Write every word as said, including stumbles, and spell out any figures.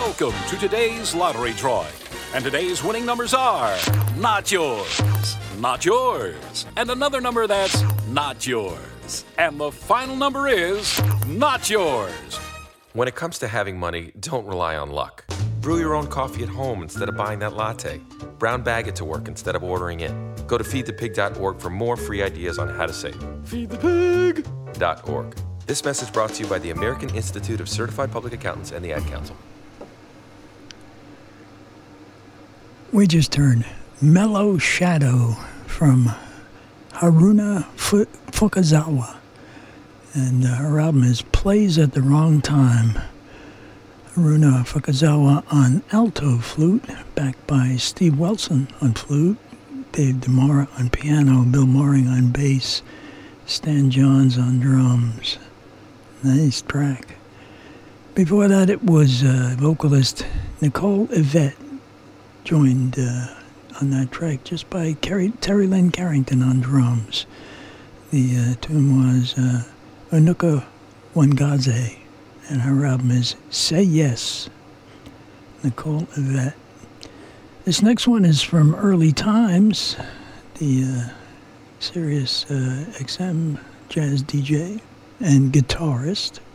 Welcome to today's lottery drawing. And today's winning numbers are not yours, not yours, and another number that's not yours. And the final number is not yours. When it comes to having money, don't rely on luck. Brew your own coffee at home instead of buying that latte. Brown bag it to work instead of ordering in. Go to feed the pig dot org for more free ideas on how to save. feed the pig dot org. This message brought to you by the American Institute of Certified Public Accountants and the Ad Council. We just heard Mellow Shadow from Haruna Fu- Fukazawa. And uh, her album is Plays at the Wrong Time. Haruna Fukazawa on alto flute, backed by Steve Wilson on flute, Dave DeMora on piano, Bill Mooring on bass, Stan Johns on drums. Nice track. Before that, it was uh, vocalist Nicole Yvette, joined uh, on that track just by Carrie, Terry Lynn Carrington on drums. The uh, tune was uh, Anuka Wangaze, and her album is Say Yes, Nicole Yvette. This next one is from Early Times, the uh, Sirius uh, X M jazz D J and guitarist.